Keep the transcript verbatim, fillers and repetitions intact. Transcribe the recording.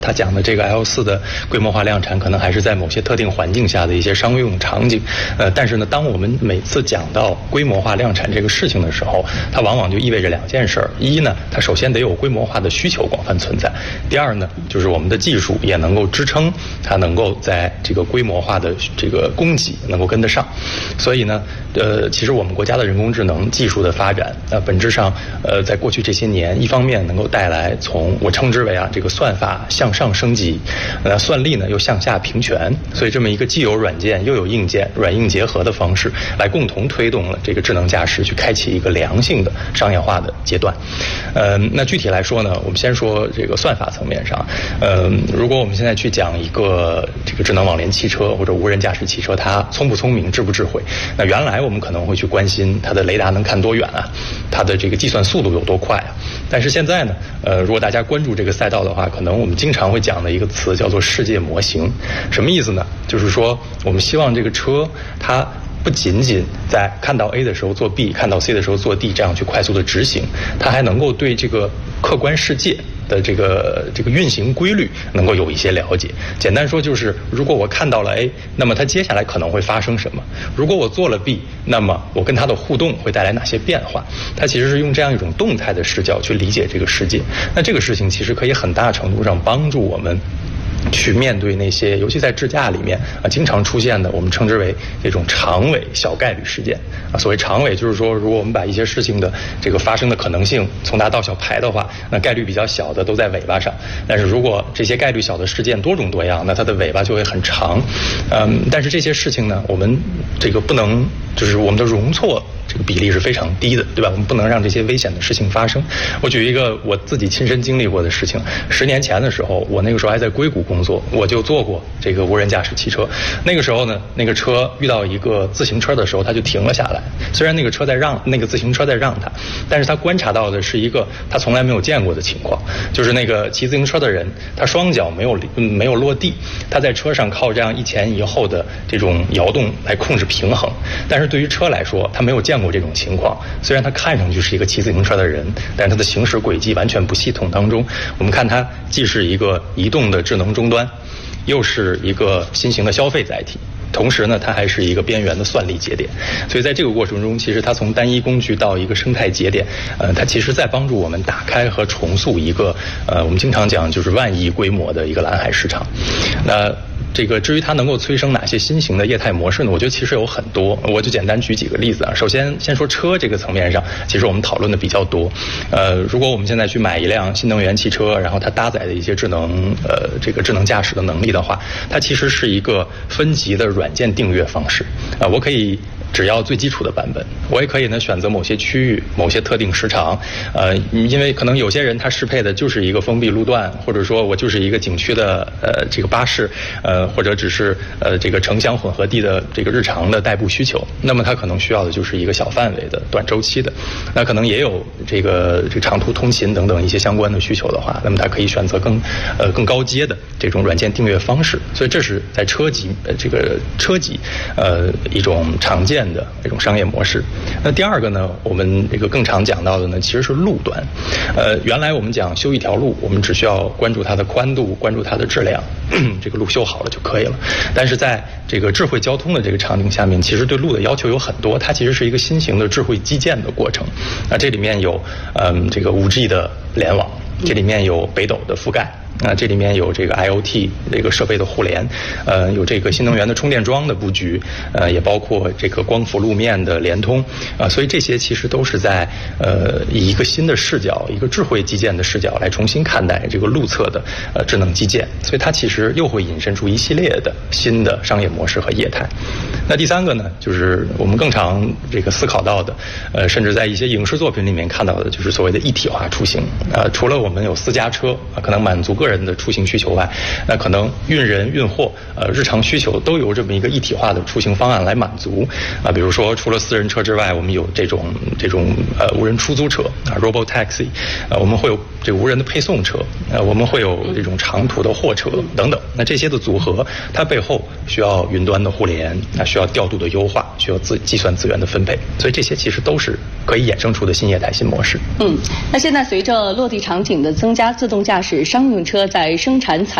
他讲的这个 L 四 的规模化量产，可能还是在某些特定环境下的一些商用场景。呃，但是呢，当我们每次讲到规模化量产这个事情的时候，它往往就意味着两件事儿：一呢，它首先得有规模化的需求广泛存在；第二呢，就是我们的技术也能够支撑它能够在这个规模化的这个供给能够跟得上。所以呢，呃，其实我们国家的人工智能技术的发展，呃，本质上，呃，在过去这些年，一方面能够带来从我称之为啊这个算法向上升级，呃，算力呢又向下平权，所以这么一个既有软件又有硬件，软硬结合的方式，来共同推动了这个智能驾驶去开启一个良性的商业化的阶段。呃，那具体来说呢，我们先说这个算法层面上，呃，如果我们现在去讲一个这个智能网联汽车或者无人驾驶汽车，它聪不聪明、智不智慧？那原来我们可能会去关心它的雷达能看多远啊，它的这个计算速度有多快啊。但是现在呢，呃，如果大家关注这个赛道的话，可能我们经常会讲的一个词叫做世界模型。什么意思呢？就是说我们希望这个车它不仅仅在看到 A 的时候做 B， 看到 C 的时候做 D， 这样去快速的执行，它还能够对这个客观世界的这个这个运行规律能够有一些了解。简单说就是，如果我看到了 A， 那么它接下来可能会发生什么？如果我做了 B， 那么我跟它的互动会带来哪些变化？它其实是用这样一种动态的视角去理解这个世界。那这个事情其实可以很大程度上帮助我们去面对那些，尤其在智驾里面啊，经常出现的，我们称之为这种长尾小概率事件啊。所谓长尾，就是说，如果我们把一些事情的这个发生的可能性从大到小排的话，那概率比较小的都在尾巴上。但是如果这些概率小的事件多种多样，那它的尾巴就会很长。嗯，但是这些事情呢，我们这个不能，就是我们的容错这个比例是非常低的，对吧？我们不能让这些危险的事情发生。我举一个我自己亲身经历过的事情。十年前的时候，我那个时候还在硅谷工作，我就做过这个无人驾驶汽车。那个时候呢，那个车遇到一个自行车的时候，它就停了下来。虽然那个车在让，那个自行车在让它，但是他观察到的是一个他从来没有见过的情况，就是那个骑自行车的人，他双脚没有、嗯、没有落地，他在车上靠这样一前一后的这种摇动来控制平衡。但是对于车来说，他没有见过这种情况。虽然他看上去是一个骑自行车的人，但是他的行驶轨迹完全不系统当中，我们看它既是一个移动的智能终端，又是一个新型的消费载体。同时呢，它还是一个边缘的算力节点，所以在这个过程中，其实它从单一工具到一个生态节点，呃，它其实在帮助我们打开和重塑一个，呃，我们经常讲就是万亿规模的一个蓝海市场。那这个至于它能够催生哪些新型的业态模式呢？我觉得其实有很多，我就简单举几个例子啊。首先，先说车这个层面上，其实我们讨论的比较多。呃，如果我们现在去买一辆新能源汽车，然后它搭载的一些智能呃这个智能驾驶的能力的话，它其实是一个分级的软件订阅方式啊、呃。我可以只要最基础的版本，我也可以呢选择某些区域、某些特定时长，呃，因为可能有些人他适配的就是一个封闭路段，或者说我就是一个景区的呃这个巴士，呃或者只是呃这个城乡混合地的这个日常的代步需求，那么他可能需要的就是一个小范围的短周期的，那可能也有这个这个长途通勤等等一些相关的需求的话，那么他可以选择更呃更高阶的这种软件订阅方式，所以这是在车级呃这个车级呃一种常见的这种商业模式。那第二个呢，我们这个更常讲到的呢，其实是路端。呃，原来我们讲修一条路，我们只需要关注它的宽度，关注它的质量，这个路修好了就可以了。但是在这个智慧交通的这个场景下面，其实对路的要求有很多，它其实是一个新型的智慧基建的过程。那这里面有嗯这个 五 G 的联网，这里面有北斗的覆盖。啊，这里面有这个 I O T 这个设备的互联，呃，有这个新能源的充电桩的布局，呃，也包括这个光伏路面的联通，啊、呃，所以这些其实都是在呃以一个新的视角，一个智慧基建的视角来重新看待这个路侧的呃智能基建，所以它其实又会引申出一系列的新的商业模式和业态。那第三个呢，就是我们更常这个思考到的，呃，甚至在一些影视作品里面看到的，就是所谓的一体化出行。啊、呃，除了我们有私家车，啊、可能满足个人的出行需求外，那可能运人运货呃日常需求都由这么一个一体化的出行方案来满足啊。比如说除了私人车之外，我们有这种这种呃无人出租车啊 Robo Taxi， 呃我们会有这个无人的配送车，呃我们会有这种长途的货车等等。那这些的组合，它背后需要云端的互联，啊需要调度的优化，需要自计算资源的分配，所以这些其实都是可以衍生出的新业态新模式。 嗯，那现在随着落地场景的增加，自动驾驶商用车车在生产采